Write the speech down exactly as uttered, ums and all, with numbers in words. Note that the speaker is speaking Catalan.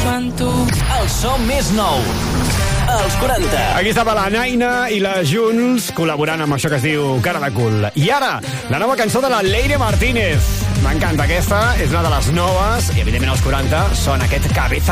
amb tu. El so més nou, els quaranta. Aquí estava la Naina i la Junts col·laborant amb això que es diu Cara de cul. I ara, la nova cançó de la Leire Martínez. M'encanta aquesta, és una de les noves, i evidentment els quaranta són aquest Cabeza